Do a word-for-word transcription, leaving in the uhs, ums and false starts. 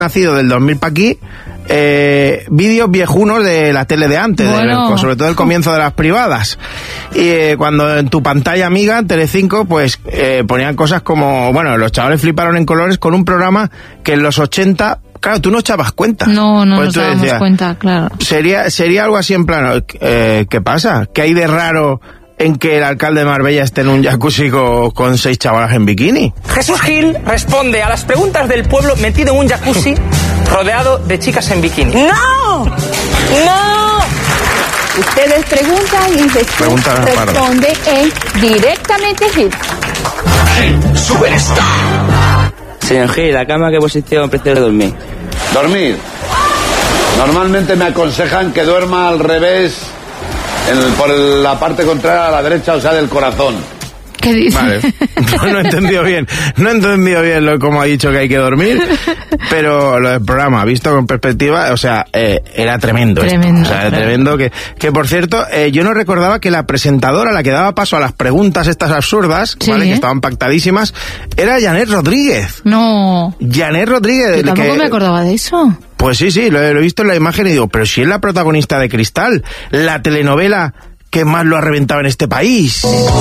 nacido del dos mil para aquí eh, vídeos viejunos de la tele de antes, bueno. de, sobre todo el comienzo de las privadas. Y eh, cuando en tu pantalla amiga, en Telecinco, pues eh, ponían cosas como, bueno, los chavales fliparon en colores con un programa que en los ochenta... Claro, tú no echabas cuenta. No, no pues nos tú dábamos decías, cuenta, claro. Sería, sería algo así en plan, eh, ¿qué pasa? ¿Qué hay de raro en que el alcalde de Marbella esté en un jacuzzi con, con seis chavalas en bikini? Jesús Gil responde a las preguntas del pueblo metido en un jacuzzi rodeado de chicas en bikini. ¡No! ¡No! Ustedes preguntan y Jesús Pregunta responde en Directamente Gil. El Superstar. Señor Gil, ¿a cama qué posición prefiere dormir? Dormir. Normalmente me aconsejan que duerma al revés, en el, por el, la parte contraria a la derecha, o sea, del corazón. ¿Qué dice? Vale, no, no he entendido bien, no he entendido bien lo, cómo ha dicho que hay que dormir, pero lo del programa, visto con perspectiva, o sea, eh, era tremendo. Tremendo, esto, o sea, claro. tremendo que, que por cierto, eh, yo no recordaba que la presentadora, la que daba paso a las preguntas estas absurdas, Sí. ¿vale? Que estaban pactadísimas, era Janet Rodríguez. No. Janet Rodríguez. Yo tampoco que, me acordaba de eso. Pues sí, sí, lo he, lo he visto en la imagen y digo, pero si es la protagonista de Cristal, la telenovela que más lo ha reventado en este país.